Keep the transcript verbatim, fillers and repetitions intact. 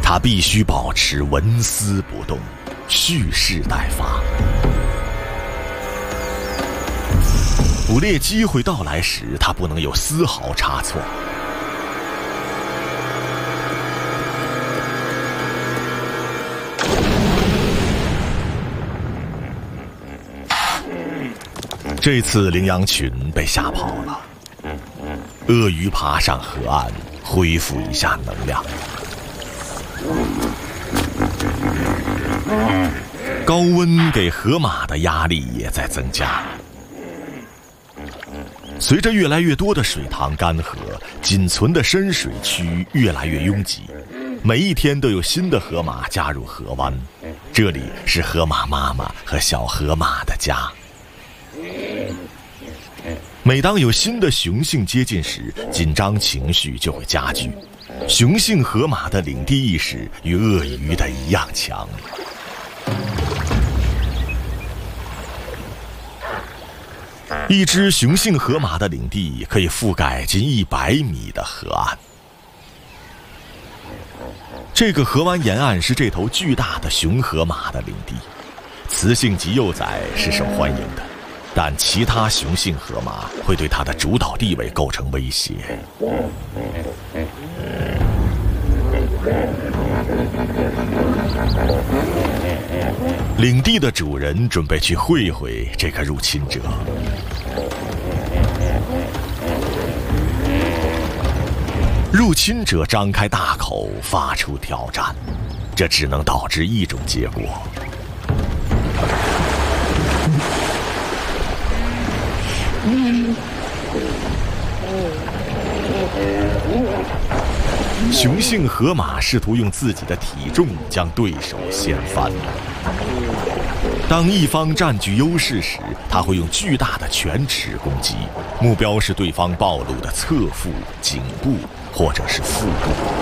他必须保持纹丝不动，蓄势待发。捕猎机会到来时，他不能有丝毫差错。这次羚羊群被吓跑了，鳄鱼爬上河岸，恢复一下能量。高温给河马的压力也在增加。随着越来越多的水塘干涸，仅存的深水区越来越拥挤，每一天都有新的河马加入河湾，这里是河马妈妈和小河马的家。每当有新的雄性接近时，紧张情绪就会加剧。雄性河马的领地意识与鳄鱼的一样强。一只雄性河马的领地可以覆盖近一百米的河岸。这个河湾沿岸是这头巨大的雄河马的领地，雌性及幼崽是受欢迎的，但其他雄性河马会对它的主导地位构成威胁。领地的主人准备去会会这个入侵者。入侵者张开大口发出挑战，这只能导致一种结果。雄性河马试图用自己的体重将对手掀翻。当一方占据优势时，它会用巨大的犬齿攻击，目标是对方暴露的侧腹、颈部或者是腹部。